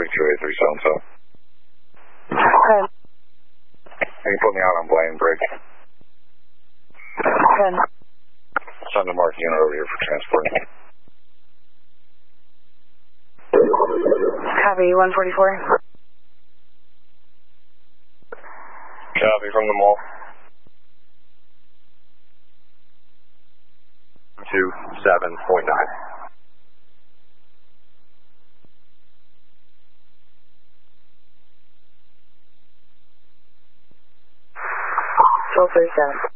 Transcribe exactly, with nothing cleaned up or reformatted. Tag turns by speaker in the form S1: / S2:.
S1: two eight three seven seven.
S2: ten.
S1: Can you put me out on Blaine Bridge?
S2: ten.
S1: Send a mark unit over here for transport.
S2: Copy, one forty-four.
S1: Copy from the mall. two seven point nine.
S2: twelve thirty-seven.